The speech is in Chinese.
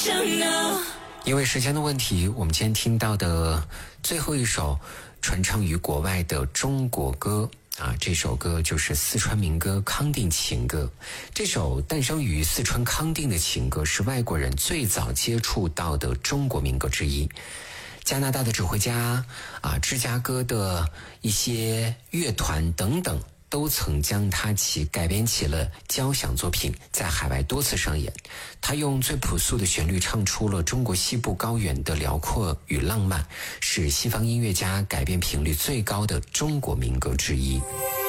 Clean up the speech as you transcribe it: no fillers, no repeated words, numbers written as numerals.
因为时间的问题，我们今天听到的最后一首传唱于国外的中国歌这首歌就是四川民歌《康定情歌》。这首诞生于四川康定的情歌是外国人最早接触到的中国民歌之一。加拿大的指挥家芝加哥的一些乐团等等都曾将它改编起了交响作品，在海外多次上演。他用最朴素的旋律唱出了中国西部高原的辽阔与浪漫，是西方音乐家改编频率最高的中国民歌之一。